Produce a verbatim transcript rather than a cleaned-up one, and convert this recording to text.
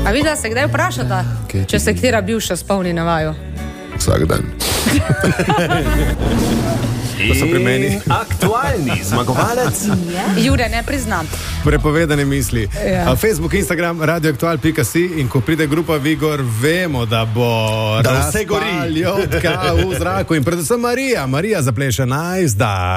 A videla se kdaj vprašata, če se katera bivša spomni na vaju? Vsak dan. To so pri meni. Aktualni zmagovalec. Jure, ne priznam. Prepovedane misli. Ja. Facebook, Instagram, radioaktual pika si in ko pride grupa Vigor, vemo, da bo da vse gori razpaljotka v zraku in predvsem Marija. Marija zapleše najzdaj.